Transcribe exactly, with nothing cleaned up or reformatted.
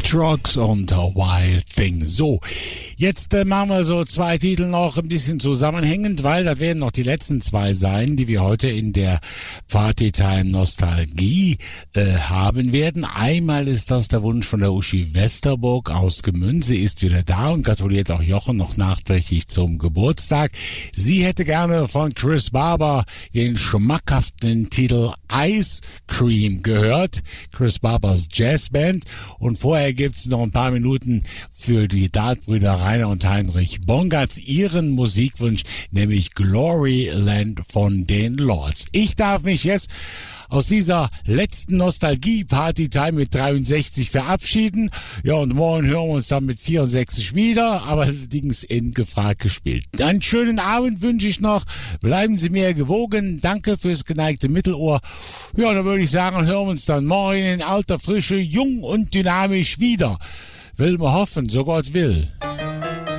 Trucks und Wild Thing. So, jetzt äh, machen wir so zwei Titel noch ein bisschen zusammenhängend, weil das werden noch die letzten zwei sein, die wir heute in der Partytime Nostalgie äh, haben werden. Einmal ist das der Wunsch von der Uschi Westerburg aus Gemünde. Sie ist wieder da und gratuliert auch Jochen noch nachträglich zum Geburtstag. Sie hätte gerne von Chris Barber den schmackhaften Titel Ice Cream gehört. Chris Barbers Jazzband. Und vorher gibt's noch ein paar Minuten für die Dartbrüder Rainer und Heinrich Bongartz ihren Musikwunsch, nämlich Glory Land von den Lords. Ich darf mich jetzt aus dieser letzten Nostalgie-Party-Time mit dreiundsechzig verabschieden. Ja, und morgen hören wir uns dann mit vierundsechzig wieder, aber Dings in gefragt gespielt. Einen schönen Abend wünsche ich noch. Bleiben Sie mir gewogen. Danke fürs geneigte Mittelohr. Ja, dann würde ich sagen, hören wir uns dann morgen in alter Frische, jung und dynamisch wieder. Will man hoffen, so Gott will.